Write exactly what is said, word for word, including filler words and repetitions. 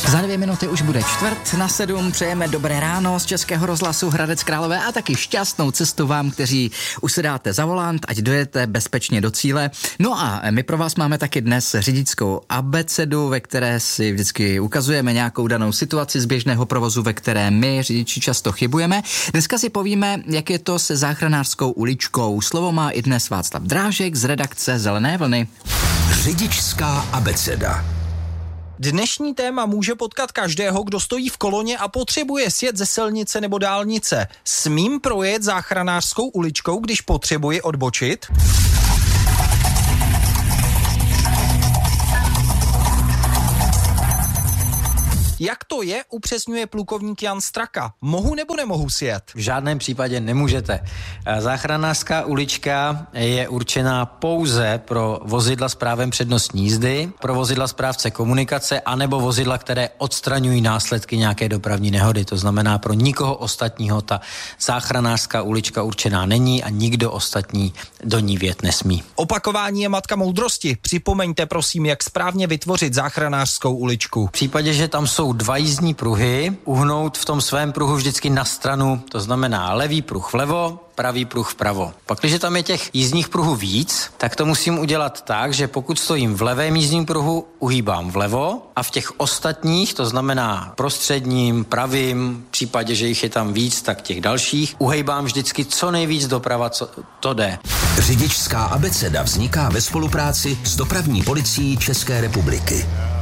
Za dvě minuty už bude čtvrt na sedm, přejeme dobré ráno z Českého rozhlasu Hradec Králové a taky šťastnou cestu vám, kteří už se dáte za volant, ať dojete bezpečně do cíle. No a my pro vás máme taky dnes řidičskou abecedu, ve které si vždycky ukazujeme nějakou danou situaci z běžného provozu, ve které my řidiči často chybujeme. Dneska si povíme, jak je to se záchranářskou uličkou. Slovo má i dnes Václav Drážek z redakce Zelené vlny. Řidičská abeceda. Dnešní téma může potkat každého, kdo stojí v koloně a potřebuje sjet ze silnice nebo dálnice. Smím projet záchranářskou uličkou, když potřebuji odbočit? Jak to je, upřesňuje plukovník Jan Straka. Mohu nebo nemohu sjet? V žádném případě nemůžete. Záchranářská ulička je určená pouze pro vozidla s právem přednostní jízdy, pro vozidla správce komunikace anebo vozidla, které odstraňují následky nějaké dopravní nehody. To znamená, pro nikoho ostatního ta záchranářská ulička určená není a nikdo ostatní do ní vjet nesmí. Opakování je matka moudrosti. Připomeňte prosím, jak správně vytvořit záchranářskou uličku. V případě, že tam jsou dva jízdní pruhy, uhnout v tom svém pruhu vždycky na stranu, to znamená levý pruh vlevo, pravý pruh vpravo. Pak, když tam je těch jízdních pruhů víc, tak to musím udělat tak, že pokud stojím v levém jízdním pruhu, uhýbám vlevo a v těch ostatních, to znamená prostředním, pravým, v případě, že jich je tam víc, tak těch dalších, uhejbám vždycky co nejvíc doprava, co to jde. Řidičská abeceda vzniká ve spolupráci s dopravní policií České republiky.